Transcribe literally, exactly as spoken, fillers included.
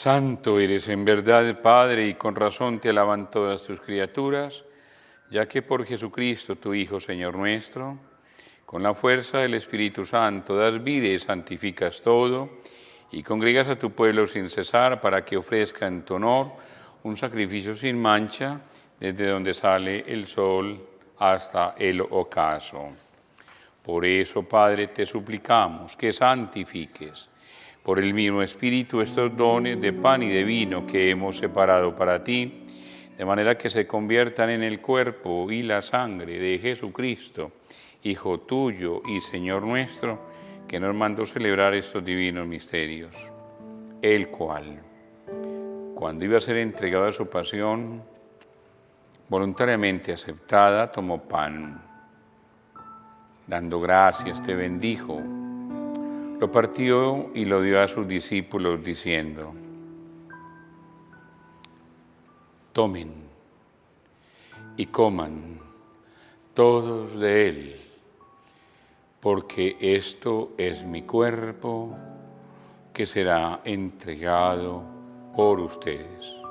Santo eres en verdad, Padre, y con razón te alaban todas tus criaturas, ya que por Jesucristo, tu Hijo, Señor nuestro, con la fuerza del Espíritu Santo das vida y santificas todo, y congregas a tu pueblo sin cesar para que ofrezca en tu honor un sacrificio sin mancha, desde donde sale el sol hasta el ocaso. Por eso, Padre, te suplicamos que santifiques por el mismo Espíritu estos dones de pan y de vino que hemos separado para ti, de manera que se conviertan en el cuerpo y la sangre de Jesucristo, Hijo tuyo y Señor nuestro, que nos mandó celebrar estos divinos misterios. El cual, cuando iba a ser entregado a su pasión, voluntariamente aceptada, tomó pan. Dando gracias, te bendijo, lo partió y lo dio a sus discípulos diciendo: tomen y coman todos de él, porque esto es mi cuerpo que será entregado por ustedes.